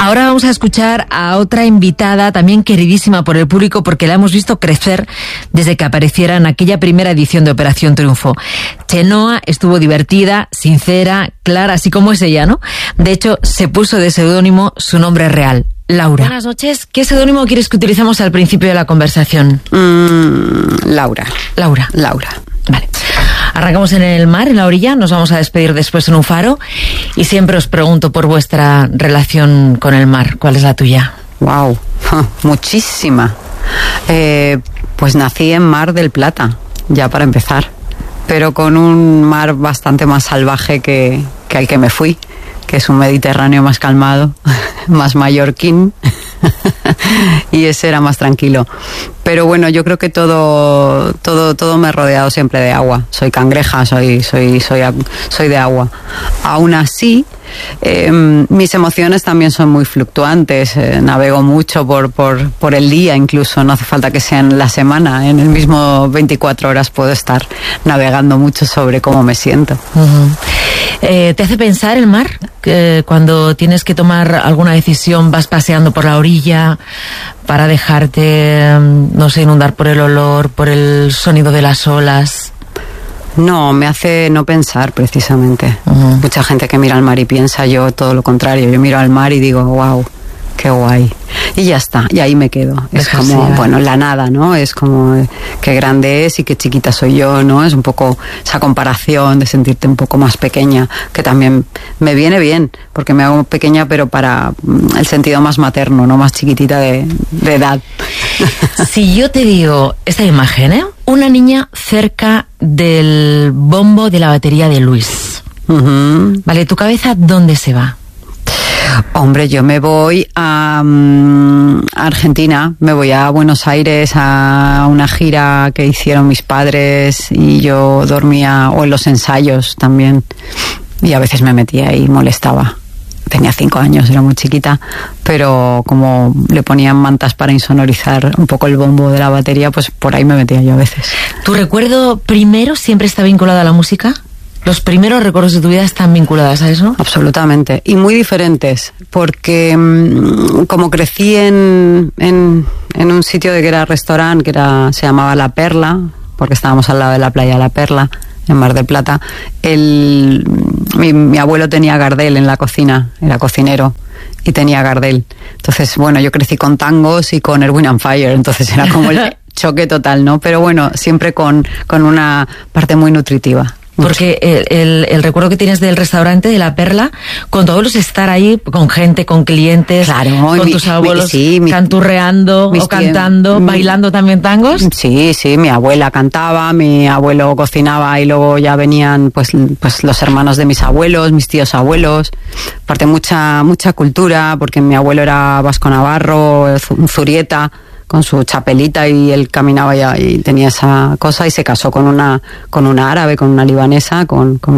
Ahora vamos a escuchar a otra invitada, también queridísima por el público, porque la hemos visto crecer desde que apareciera en aquella primera edición de Operación Triunfo. Chenoa estuvo divertida, sincera, clara, así como es ella, ¿no? De hecho, se puso de seudónimo su nombre real, Laura. Buenas noches. ¿Qué seudónimo quieres que utilicemos al principio de la conversación? Laura. Vale. Arrancamos en el mar, en la orilla, nos vamos a despedir después en un faro y siempre os pregunto por vuestra relación con el mar. ¿Cuál es la tuya? Wow, muchísima. Pues nací en Mar del Plata, ya para empezar, pero con un mar bastante más salvaje que al que me fui, que es un Mediterráneo más calmado, más mallorquín, y ese era más tranquilo. Pero bueno, yo creo que todo me ha rodeado siempre de agua. Soy cangreja, soy de agua. Aún así, mis emociones también son muy fluctuantes. Navego mucho por el día, incluso no hace falta que sea en la semana. En el mismo 24 horas puedo estar navegando mucho sobre cómo me siento. ¿Te hace pensar el mar? Cuando tienes que tomar alguna decisión, vas paseando por la orilla para dejarte, no sé, inundar por el olor, por el sonido de las olas. No, me hace no pensar, precisamente. Mucha gente que mira al mar y piensa, yo todo lo contrario. Yo miro al mar y digo, wow, qué guay. Y ya está, y ahí me quedo. Es como, bueno, la nada, ¿no? Es como qué grande es y qué chiquita soy yo, ¿no? Es un poco esa comparación de sentirte un poco más pequeña, que también me viene bien, porque me hago pequeña, pero para el sentido más materno, no más chiquitita de edad. Si yo te digo esta imagen, una niña cerca del bombo de la batería de Luis. Vale, ¿tu cabeza dónde se va? Hombre, yo me voy a Argentina, me voy a Buenos Aires a una gira que hicieron mis padres y yo dormía, o en los ensayos también, y a veces me metía y molestaba. Tenía 5 años, era muy chiquita, pero como le ponían mantas para insonorizar un poco el bombo de la batería, pues por ahí me metía yo a veces. ¿Tu recuerdo primero siempre está vinculado a la música? ¿Los primeros recuerdos de tu vida están vinculados a eso? Absolutamente, y muy diferentes, porque como crecí en un sitio que era restaurante, se llamaba La Perla, porque estábamos al lado de la playa La Perla, en Mar del Plata. Mi abuelo tenía Gardel en la cocina, era cocinero y tenía Gardel. Entonces, bueno, yo crecí con tangos y con Erwin and Fire, entonces era como el choque total, ¿no? Pero bueno, siempre con una parte muy nutritiva. Porque el recuerdo que tienes del restaurante de La Perla, con todos los estar ahí, con gente, con clientes, claro, con tus abuelos canturreando o cantando, bailando también tangos. Sí, mi abuela cantaba, mi abuelo cocinaba y luego ya venían pues los hermanos de mis abuelos, mis tíos abuelos. Aparte mucha cultura, porque mi abuelo era vasco-navarro, un zurieta, con su chapelita, y él caminaba ya y tenía esa cosa, y se casó con una árabe, con una libanesa, con